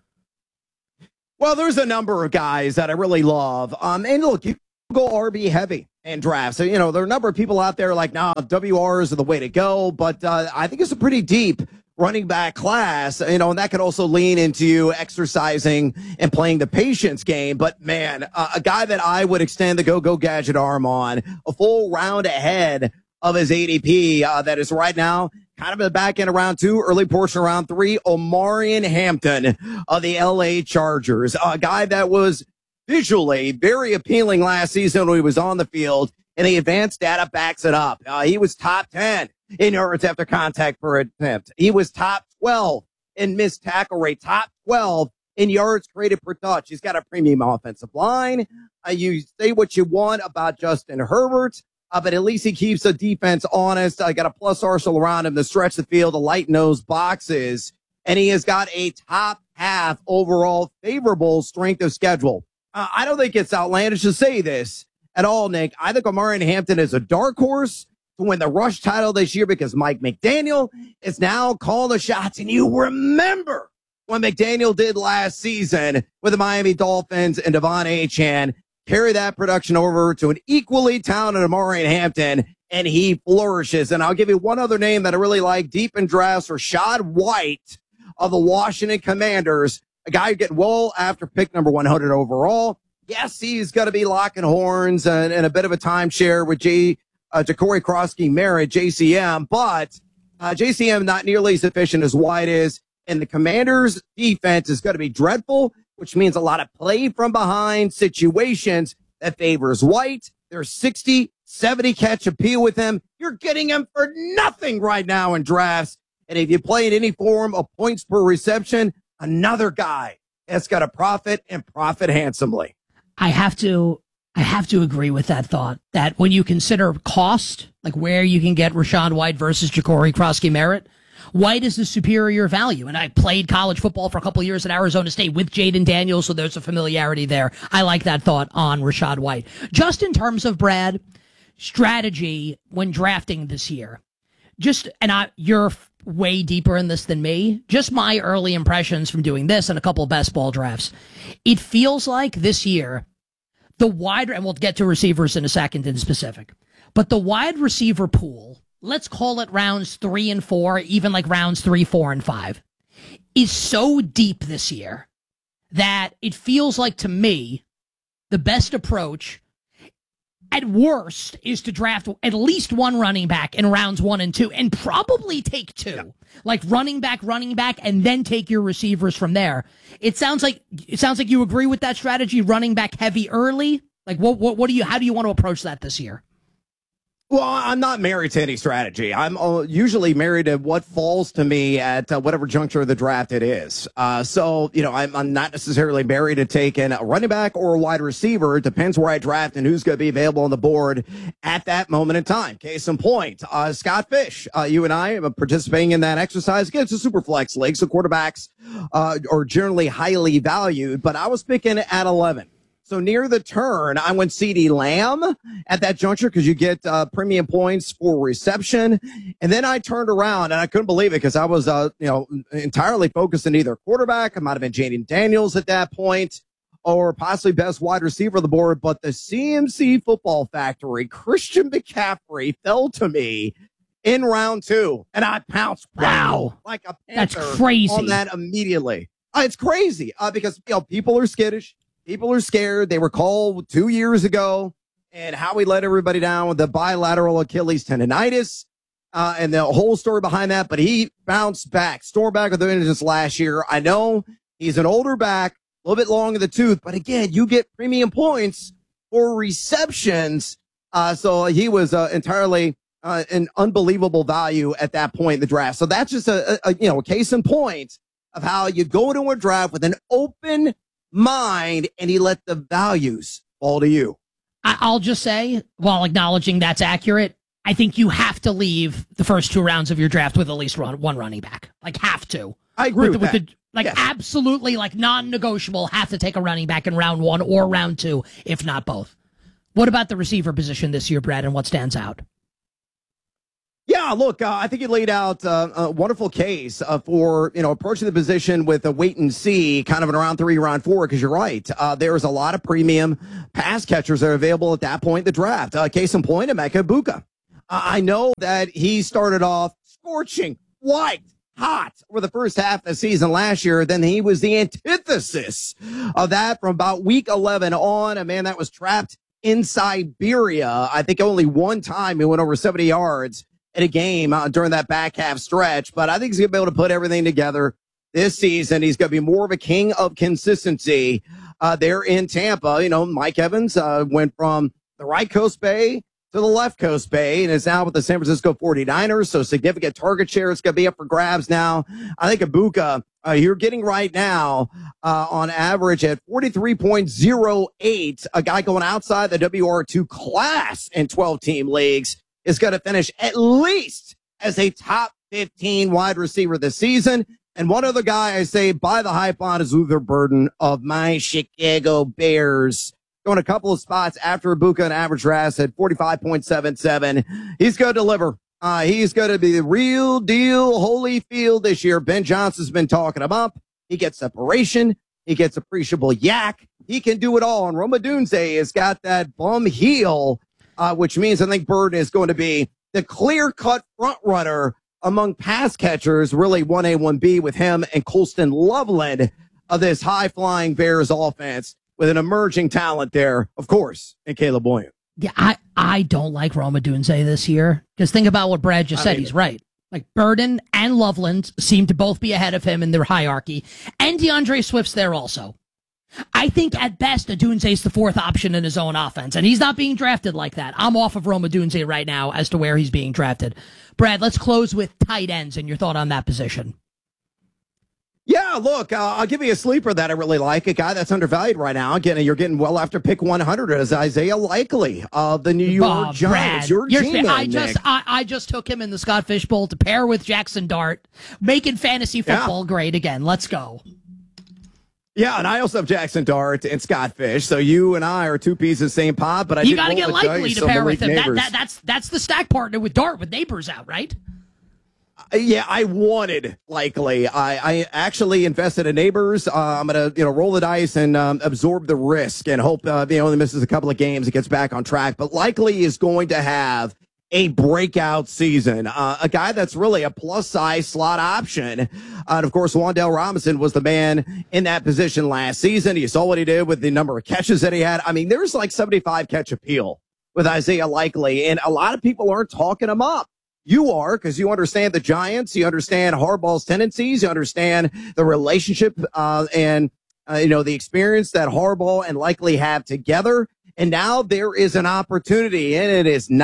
Well, there's a number of guys that I really love. And look, you go RB heavy in drafts. So, there are a number of people out there like, nah, WRs are the way to go. But I think it's a pretty deep running back class, and that could also lean into you exercising and playing the patience game. But man, a guy that I would extend the go gadget arm on, a full round ahead of his ADP, that is right now kind of in the back end of round 2, early portion of round 3, Omarion Hampton of the LA Chargers, a guy that was visually very appealing last season when he was on the field, and the advanced data backs it up. He was top 10 in yards after contact per attempt. He was top 12 in missed tackle rate, top 12 in yards created per touch. He's got a premium offensive line. You say what you want about Justin Herbert, but at least he keeps the defense honest. I got a plus arsenal around him to stretch the field, to lighten those boxes, and he has got a top half overall favorable strength of schedule. I don't think it's outlandish to say this at all, Nick. I think Omarion Hampton is a dark horse to win the rush title this year because Mike McDaniel is now calling the shots. And you remember what McDaniel did last season with the Miami Dolphins and Devon Achane, carry that production over to an equally talented Omarion Hampton, and he flourishes. And I'll give you one other name that I really like deep in drafts, Rachaad White of the Washington Commanders, a guy who get well after pick number 100 overall. Yes, he's going to be locking horns and a bit of a timeshare with Ja'Cory Krosky-Merritt, JCM, but JCM not nearly as efficient as White is, and the Commanders' defense is going to be dreadful, which means a lot of play from behind situations that favors White. There's 60, 70 catch appeal with him. You're getting him for nothing right now in drafts, and if you play in any form of points per reception, another guy that's got to profit and profit handsomely. I have to agree with that thought, that when you consider cost, like where you can get Rachaad White versus Ja'Cory Krosky-Merritt, White is the superior value. And I played college football for a couple of years at Arizona State with Jaden Daniels, so there's a familiarity there. I like that thought on Rachaad White. Just in terms of, Brad, strategy when drafting this year, you're way deeper in this than me. Just my early impressions from doing this and a couple of best ball drafts. It feels like this year, and we'll get to receivers in a second in specific, but the wide receiver pool, let's call it rounds 3 and 4, even like rounds 3, 4, and 5, is so deep this year that it feels like, to me, the best approach at worst is to draft at least one running back in rounds 1 and 2 and probably take 2. Yeah. Like running back, and then take your receivers from there. It sounds like you agree with that strategy, running back heavy early. Like how do you want to approach that this year? Well, I'm not married to any strategy. I'm usually married to what falls to me at whatever juncture of the draft it is. So, I'm not necessarily married to taking a running back or a wide receiver. It depends where I draft and who's going to be available on the board at that moment in time. Case in point, Scott Fish, you and I are participating in that exercise. Again, it's a super flex league, so quarterbacks are generally highly valued, but I was picking at 11. So near the turn, I went CeeDee Lamb at that juncture because you get premium points for reception. And then I turned around and I couldn't believe it because I was, entirely focused on either quarterback. It might have been Jaden Daniels at that point or possibly best wide receiver on the board. But the CMC Football Factory, Christian McCaffrey, fell to me in round 2. And I pounced. Wow. Like a panther. That's crazy. On that immediately. It's crazy because, people are skittish. People are scared. They were called 2 years ago, and Howie let everybody down with the bilateral Achilles tendonitis and the whole story behind that. But he bounced back, stormed back with the vengeance last year. I know he's an older back, a little bit long in the tooth, but again, you get premium points for receptions. So he was entirely an unbelievable value at that point in the draft. So that's just a case in point of how you go to a draft with an open mind, and he let the values fall to you. I'll just say, while acknowledging that's accurate, I think you have to leave the first 2 rounds of your draft with at least one running back. Like, have to. I agree with that. Like, absolutely, like, non-negotiable, have to take a running back in round 1 or round 2, if not both. What about the receiver position this year, Brad, and what stands out? Yeah, look, I think you laid out a wonderful case for, approaching the position with a wait and see kind of in round 3, round 4, because you're right. There's a lot of premium pass catchers that are available at that point in the draft. Case in point, Emeka Egbuka. I know that he started off scorching, white, hot for the first half of the season last year. Then he was the antithesis of that from about week 11 on. A man that was trapped in Siberia. I think only one time he went over 70 yards in a game during that back half stretch, but I think he's going to be able to put everything together this season. He's going to be more of a king of consistency there in Tampa. Mike Evans went from the right coast bay to the left coast bay and is now with the San Francisco 49ers, so significant target share. It's going to be up for grabs now. I think Egbuka, you're getting right now on average at 43.08, a guy going outside the WR2 class in 12-team leagues, is going to finish at least as a top 15 wide receiver this season. And one other guy I say buy the hype on is Luther Burden of my Chicago Bears. Going a couple of spots after Egbuka and average RAS at 45.77. He's going to deliver. He's going to be the real deal Holyfield this year. Ben Johnson's been talking him up. He gets separation. He gets appreciable yak. He can do it all. And Rome Odunze has got that bum heel, which means I think Burden is going to be the clear-cut front runner among pass catchers, really 1A, 1B with him and Colston Loveland of this high-flying Bears offense with an emerging talent there, of course, in Caleb Williams. Yeah, I don't like Rome Odunze this year, because think about what Brad just said. He's right. Like, Burden and Loveland seem to both be ahead of him in their hierarchy, and DeAndre Swift's there also. I think at best Odunze's the fourth option in his own offense, and he's not being drafted like that. I'm off of Rome Odunze right now as to where he's being drafted. Brad, let's close with tight ends and your thought on that position. Yeah, look, I'll give you a sleeper that I really like, a guy that's undervalued right now. Again, you're getting well after pick 100 as Isaiah Likely of the New York Giants. I just took him in the Scott Fish Bowl to pair with Jackson Dart, making fantasy football great again. Let's go. Yeah, and I also have Jackson Dart and Scott Fish, so you and I are two peas in the same pot. But you got to get Likely to pair with him. That's the stack partner with Dart with Neighbors out, right? Yeah, I wanted Likely. I actually invested in Neighbors. I'm gonna roll the dice and absorb the risk and hope he only misses a couple of games, he gets back on track. But Likely is going to have a breakout season. A guy that's really a plus-size slot option. And, of course, Wan'Dale Robinson was the man in that position last season. You saw what he did with the number of catches that he had. I mean, there's like 75 catch appeal with Isaiah Likely, and a lot of people aren't talking him up. You are, because you understand the Giants, you understand Harbaugh's tendencies, you understand the relationship and the experience that Harbaugh and Likely have together. And now there is an opportunity, and it is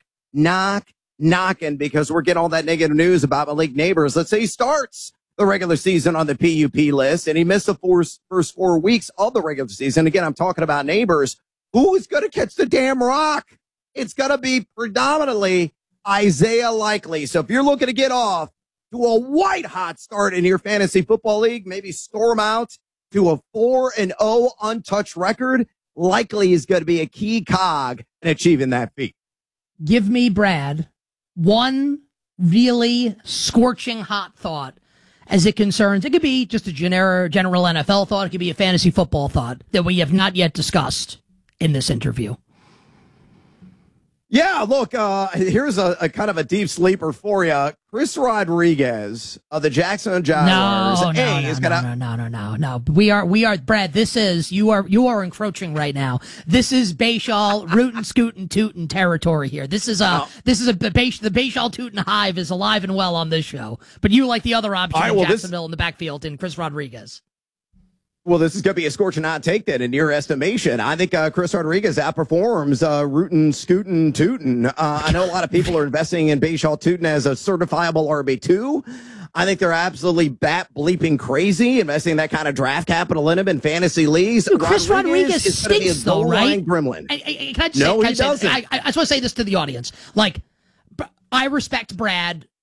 knocking, because we're getting all that negative news about Malik Neighbors. Let's say he starts the regular season on the PUP list, and he missed the first 4 weeks of the regular season. Again, I'm talking about Neighbors. Who is going to catch the damn rock? It's going to be predominantly Isaiah Likely. So if you're looking to get off to a white-hot start in your fantasy football league, maybe storm out to a 4-0 untouched record, Likely is going to be a key cog in achieving that feat. Give me, Brad, one really scorching hot thought as it concerns. It could be just a general NFL thought. It could be a fantasy football thought that we have not yet discussed in this interview. Yeah, look, here's a kind of a deep sleeper for you. Chris Rodriguez of the Jacksonville Jaguars. No. We are, Brad, you are encroaching right now. This is Bayshall rootin' scootin' tootin' territory here. The Bayshall tootin' hive is alive and well on this show. But you like the other option in Jacksonville in the backfield in Chris Rodriguez. Well, this is going to be a scorching hot take then in your estimation. I think Chris Rodriguez outperforms rootin', scootin', tootin'. I know a lot of people are investing in Bayshall Tootin' as a certifiable RB2. I think they're absolutely bleeping crazy investing that kind of draft capital in him in fantasy leagues. Dude, Chris Rodriguez stinks, though, right? Gremlin. He doesn't. I just want to say this to the audience. Like, I respect Brad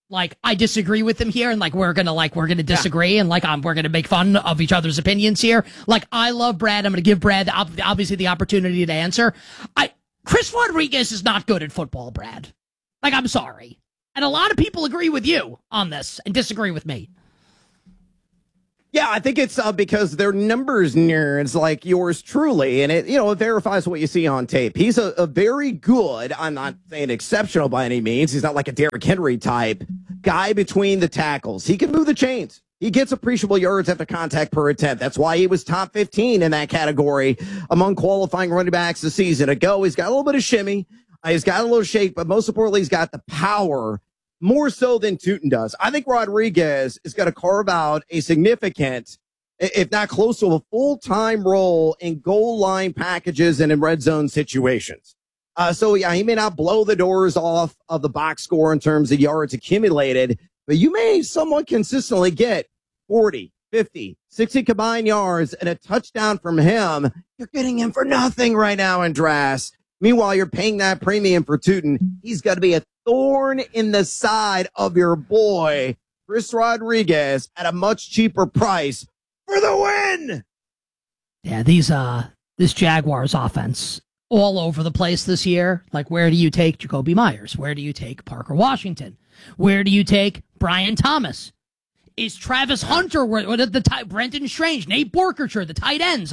like I disagree with him here, and we're gonna disagree, and we're gonna make fun of each other's opinions here. I love Brad. I'm gonna give Brad obviously the opportunity to answer. Chris Rodriguez is not good at football, Brad. I'm sorry, and a lot of people agree with you on this and disagree with me. Yeah, I think it's because their numbers nerds like yours truly, and it verifies what you see on tape. He's a very good, I'm not saying exceptional by any means, he's not like a Derrick Henry type guy between the tackles. He can move the chains. He gets appreciable yards after contact per attempt. That's why he was top 15 in that category among qualifying running backs a season ago. He's got a little bit of shimmy. He's got a little shake, but most importantly, he's got the power more so than Tootin does. I think Rodriguez is going to carve out a significant, if not close to a full-time role in goal line packages and in red zone situations. So, yeah, he may not blow the doors off of the box score in terms of yards accumulated, but you may somewhat consistently get 40, 50, 60 combined yards and a touchdown from him. You're getting him for nothing right now in drafts. Meanwhile, you're paying that premium for Tootin. He's got to be a thorn in the side of your boy, Chris Rodriguez, at a much cheaper price for the win. Yeah, this Jaguars offense all over the place this year. Where do you take Jacoby Myers? Where do you take Parker Washington? Where do you take Brian Thomas? Is Travis Hunter, Brenton Strange, Nate Borkershire, the tight ends?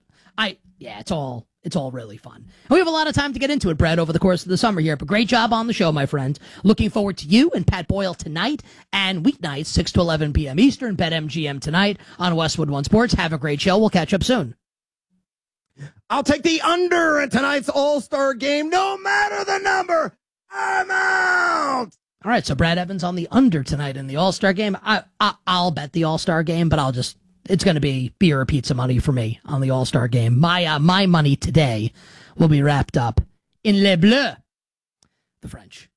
It's all really fun. And we have a lot of time to get into it, Brad, over the course of the summer here. But great job on the show, my friend. Looking forward to you and Pat Boyle tonight and weeknights, 6 to 11 p.m. Eastern, BetMGM tonight on Westwood One Sports. Have a great show. We'll catch up soon. I'll take the under in tonight's All-Star game, no matter the number. I'm out. All right, so Brad Evans on the under tonight in the All-Star game. I'll bet the All-Star game, but it's going to be beer or pizza money for me on the All-Star game. My money today will be wrapped up in Le Bleu, the French.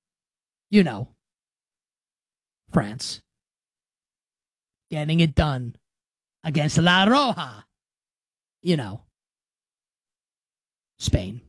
France. Getting it done against La Roja. Spain.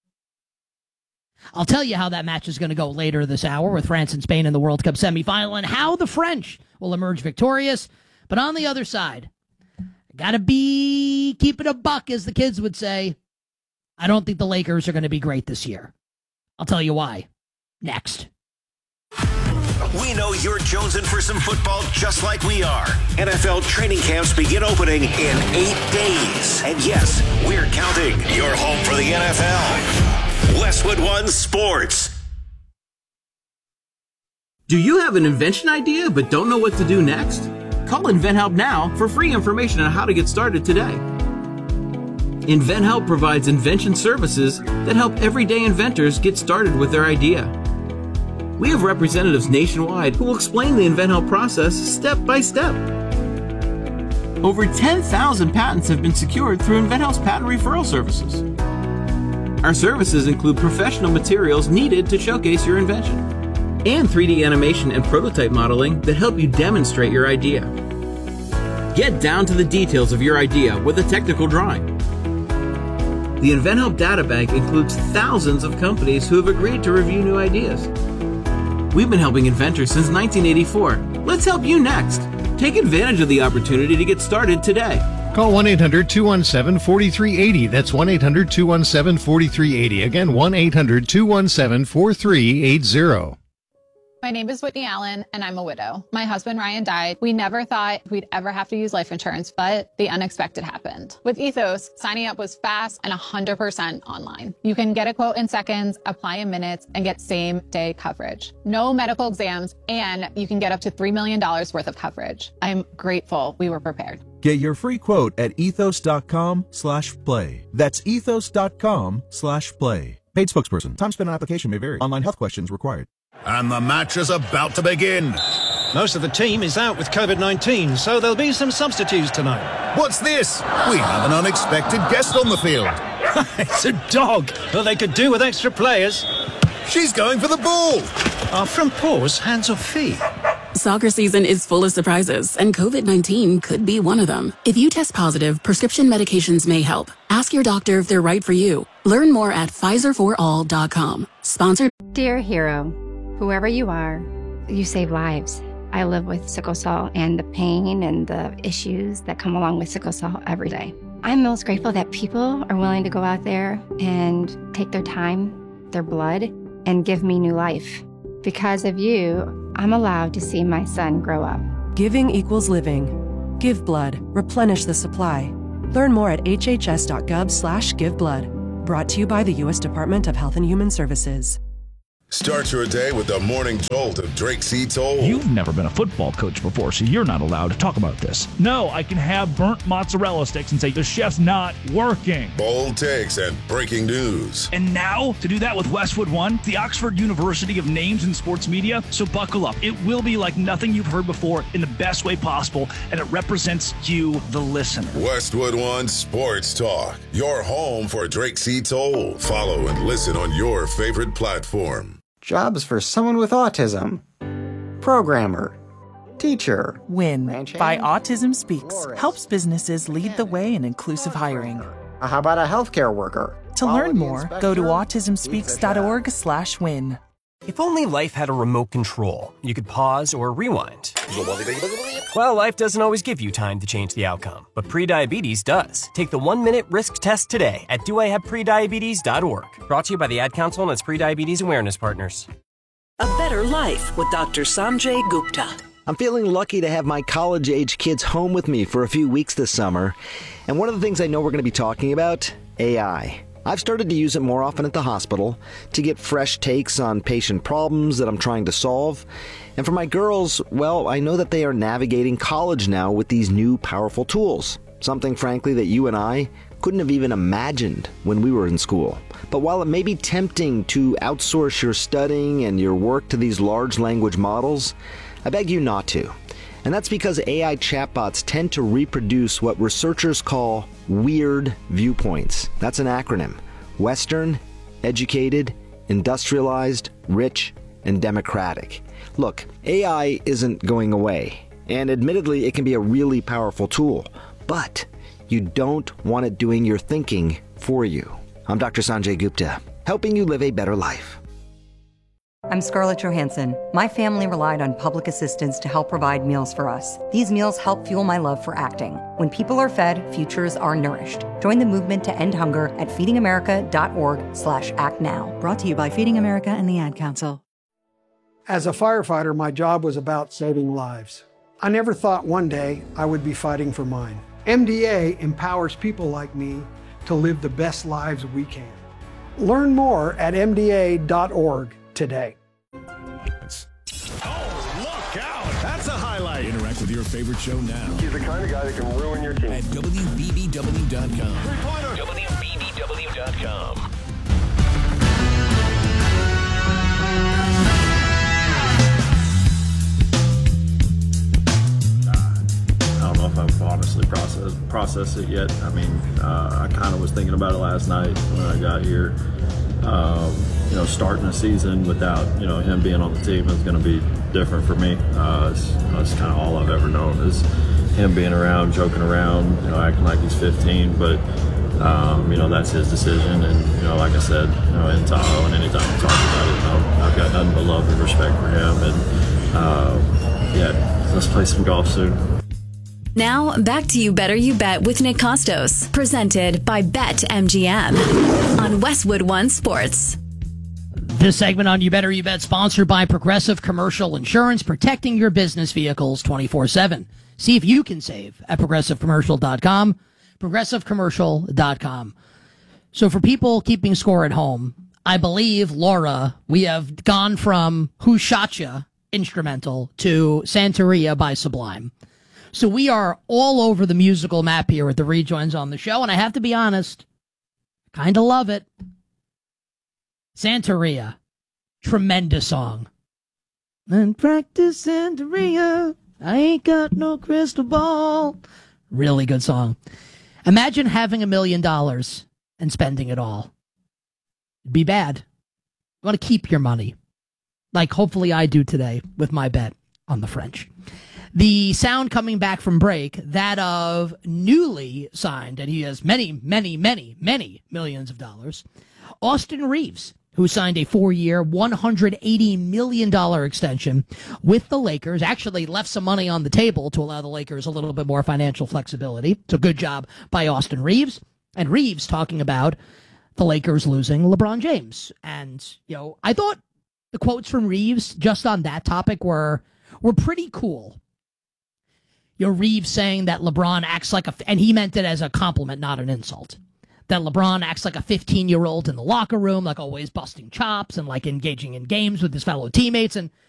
I'll tell you how that match is going to go later this hour with France and Spain in the World Cup semifinal and how the French will emerge victorious. But on the other side, gotta be keeping a buck, as the kids would say. I don't think the Lakers are going to be great this year. I'll tell you why. Next. We know you're jonesing for some football just like we are. NFL training camps begin opening in 8 days. And yes, we're counting. You're home for the NFL. Westwood One Sports. Do you have an invention idea but don't know what to do next? Call InventHelp now for free information on how to get started today. InventHelp provides invention services that help everyday inventors get started with their idea. We have representatives nationwide who will explain the InventHelp process step by step. Over 10,000 patents have been secured through InventHelp's patent referral services. Our services include professional materials needed to showcase your invention, and 3D animation and prototype modeling that help you demonstrate your idea. Get down to the details of your idea with a technical drawing. The InventHelp Databank includes thousands of companies who have agreed to review new ideas. We've been helping inventors since 1984. Let's help you next. Take advantage of the opportunity to get started today. Call 1-800-217-4380. That's 1-800-217-4380. Again, 1-800-217-4380. My name is Whitney Allen, and I'm a widow. My husband, Ryan, died. We never thought we'd ever have to use life insurance, but the unexpected happened. With Ethos, signing up was fast and 100% online. You can get a quote in seconds, apply in minutes, and get same-day coverage. No medical exams, and you can get up to $3 million worth of coverage. I'm grateful we were prepared. Get your free quote at ethos.com/play. That's ethos.com/play. Paid spokesperson. Time spent on application may vary. Online health questions required. And the match is about to begin. Most of the team is out with COVID-19, so there'll be some substitutes tonight. What's this? We have an unexpected guest on the field. It's a dog. Well, they could do with extra players. She's going for the ball. Are front paws hands or feet? Soccer season is full of surprises, and COVID-19 could be one of them. If you test positive, prescription medications may help. Ask your doctor if they're right for you. Learn more at PfizerForAll.com. Sponsored. Dear hero, whoever you are, You save lives. I live with sickle cell and the pain and the issues that come along with sickle cell every day. I'm most grateful that people are willing to go out there and take their time, their blood, and give me new life. Because of you, I'm allowed to see my son grow up. Giving equals living. Give blood. Replenish the supply. Learn more at hhs.gov/giveblood. Brought to you by the U.S. Department of Health and Human Services. Start your day with the morning jolt of Drake C. Toll. You've never been a football coach before, so you're not allowed to talk about this. No, I can have burnt mozzarella sticks and say the chef's not working. Bold takes and breaking news. And now, to do that with Westwood One, the Oxford University of Names in Sports Media, so buckle up. It will be like nothing you've heard before in the best way possible, and it represents you, the listener. Westwood One Sports Talk, your home for Drake C. Toll. Follow and listen on your favorite platform. Jobs for someone with autism. Programmer. Teacher. WIN by Autism Speaks helps businesses lead the way in inclusive hiring. How about a healthcare worker? To learn more, go to autismspeaks.org/win. If only life had a remote control, you could pause or rewind. Well, life doesn't always give you time to change the outcome, but prediabetes does. Take the 1-minute risk test today at doihaveprediabetes.org. Brought to you by the Ad Council and its Prediabetes Awareness Partners. A better life with Dr. Sanjay Gupta. I'm feeling lucky to have my college-age kids home with me for a few weeks this summer. And one of the things I know we're going to be talking about, AI. I've started to use it more often at the hospital to get fresh takes on patient problems that I'm trying to solve. And for my girls, well, I know that they are navigating college now with these new powerful tools. Something, frankly, that you and I couldn't have even imagined when we were in school. But while it may be tempting to outsource your studying and your work to these large language models, I beg you not to. And that's because AI chatbots tend to reproduce what researchers call weird viewpoints. That's an acronym. Western, educated, industrialized, rich, and democratic. Look, AI isn't going away. And admittedly, it can be a really powerful tool. But you don't want it doing your thinking for you. I'm Dr. Sanjay Gupta, helping you live a better life. I'm Scarlett Johansson. My family relied on public assistance to help provide meals for us. These meals help fuel my love for acting. When people are fed, futures are nourished. Join the movement to end hunger at feedingamerica.org/actnow. Brought to you by Feeding America and the Ad Council. As a firefighter, my job was about saving lives. I never thought one day I would be fighting for mine. MDA empowers people like me to live the best lives we can. Learn more at mda.org today. That's a highlight. Interact with your favorite show now. He's the kind of guy that can ruin your team. At WBBW.com. WBBW.com. I don't know if I've honestly processed it yet. I mean, I kind of was thinking about it last night when I got here. Starting a season without, him being on the team is going to be different for me. That's kind of all I've ever known is him being around, joking around, acting like he's 15. But, that's his decision. And, like I said, in Tahoe and anytime we talk about it, I've got nothing but love and respect for him. And, let's play some golf soon. Now, back to You Better You Bet with Nick Costos, presented by BetMGM on Westwood One Sports. This segment on You Better You Bet sponsored by Progressive Commercial Insurance, protecting your business vehicles 24/7. See if you can save at progressivecommercial.com, progressivecommercial.com. So for people keeping score at home, I believe, Laura, we have gone from Who Shot Ya instrumental to Santeria by Sublime. So we are all over the musical map here with the rejoins on the show, and I have to be honest, kind of love it. Santeria, tremendous song. And practice Santeria, I ain't got no crystal ball. Really good song. Imagine having $1 million and spending it all. It'd be bad. You want to keep your money, like hopefully I do today with my bet on the French. The sound coming back from break, that of newly signed, and he has many, many, many, many millions of dollars, Austin Reeves, who signed a 4-year, $180 million extension with the Lakers, actually left some money on the table to allow the Lakers a little bit more financial flexibility. So good job by Austin Reeves. And Reeves talking about the Lakers losing LeBron James. And, I thought the quotes from Reeves just on that topic were pretty cool. Reeves saying that LeBron acts like and he meant it as a compliment, not an insult. That LeBron acts like a 15-year-old in the locker room, like always busting chops and like engaging in games with his fellow teammates. And